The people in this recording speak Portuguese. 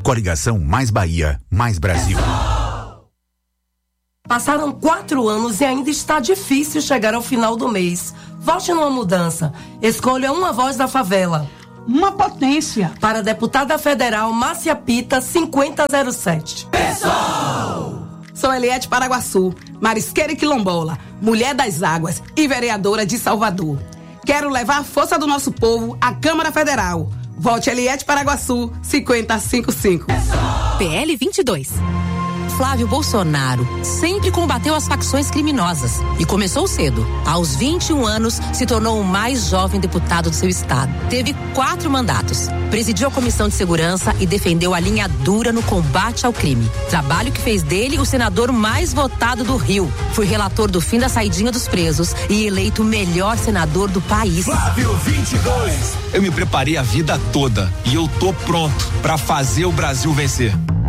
Coligação Mais Bahia, Mais Brasil. Passaram 4 anos e ainda está difícil chegar ao final do mês. Vote numa mudança. Escolha uma voz da favela. Uma potência. Para a deputada federal Márcia Pita, 5007. Pessoal! Sou Eliete Paraguaçu, marisqueira e quilombola, mulher das águas e vereadora de Salvador. Quero levar a força do nosso povo à Câmara Federal. Vote Eliete Paraguaçu, 5055. PL 22. Flávio Bolsonaro sempre combateu as facções criminosas e começou cedo. Aos 21 anos, se tornou o mais jovem deputado do seu estado. Teve 4 mandatos. Presidiu a Comissão de Segurança e defendeu a linha dura no combate ao crime. Trabalho que fez dele o senador mais votado do Rio. Foi relator do fim da saidinha dos presos e eleito o melhor senador do país. Flávio 22. Eu me preparei a vida toda e eu tô pronto para fazer o Brasil vencer.